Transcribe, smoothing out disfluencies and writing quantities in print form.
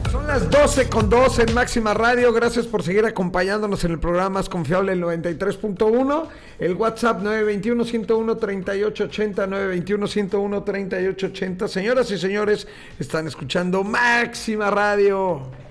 Son las 12:02 en Máxima Radio. Gracias por seguir acompañándonos en el programa más confiable, el 93.1. El WhatsApp 921-101-3880, 921-101-3880. Señoras y señores, están escuchando Máxima Radio.